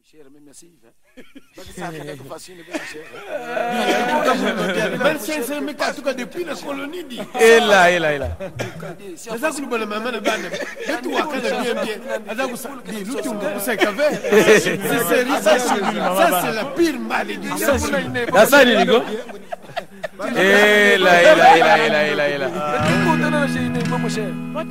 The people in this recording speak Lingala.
cher, mais merci. Ça fait facile, bien cher. Mais en tout cas, depuis la colonie, dit. Et là. C'est ça que nous voulons maintenant, et tout, ça, c'est la pire malédiction. Ça, Nigo. Et là.